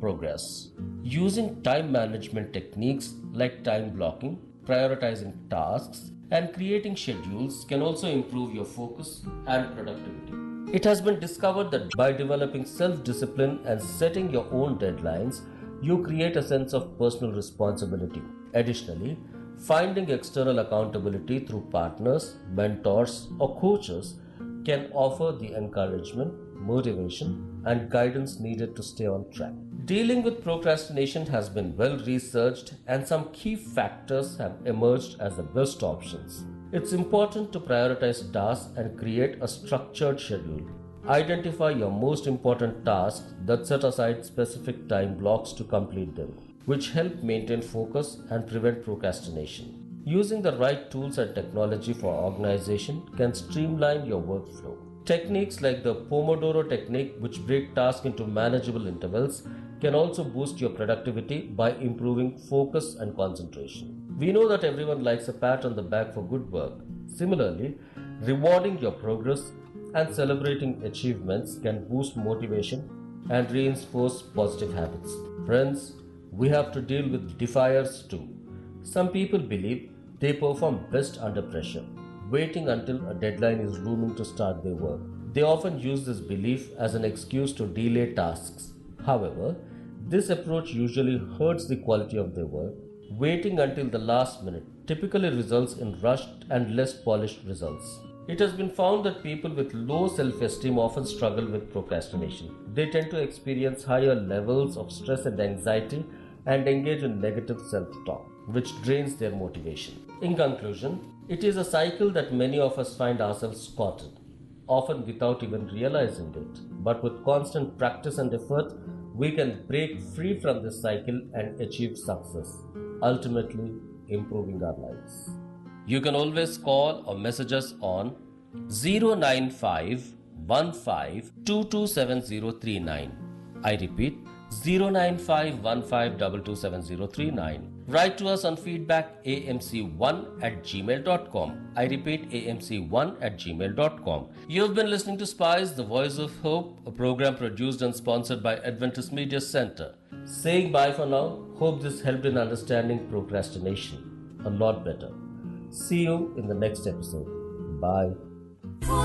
progress. Using time management techniques like time blocking, prioritizing tasks, and creating schedules can also improve your focus and productivity. It has been discovered that by developing self discipline and setting your own deadlines, you create a sense of personal responsibility. Additionally, finding external accountability through partners, mentors, or coaches can offer the encouragement, motivation, and guidance needed to stay on track. Dealing with procrastination has been well researched, and some key factors have emerged as the best options. It's important to prioritize tasks and create a structured schedule. Identify your most important tasks that set aside specific time blocks to complete them, which help maintain focus and prevent procrastination. Using the right tools and technology for organization can streamline your workflow. Techniques like the Pomodoro technique, which break tasks into manageable intervals, can also boost your productivity by improving focus and concentration. We know that everyone likes a pat on the back for good work. Similarly, rewarding your progress and celebrating achievements can boost motivation and reinforce positive habits. Friends, we have to deal with defiers too. Some people believe they perform best under pressure, waiting until a deadline is looming to start their work. They often use this belief as an excuse to delay tasks. However, this approach usually hurts the quality of their work. Waiting until the last minute typically results in rushed and less polished results. It has been found that people with low self-esteem often struggle with procrastination. They tend to experience higher levels of stress and anxiety and engage in negative self-talk, which drains their motivation. In conclusion, it is a cycle that many of us find ourselves caught in, often without even realizing it. But with constant practice and effort, we can break free from this cycle and achieve success, ultimately improving our lives. You can always call or message us on 095 15227039. I repeat, 095 15227039. Write to us on feedbackamc1@gmail.com. I repeat, amc1@gmail.com. You've been listening to Spice, the Voice of Hope, a program produced and sponsored by Adventist Media Center. Saying bye for now. Hope this helped in understanding procrastination a lot better. See you in the next episode. Bye.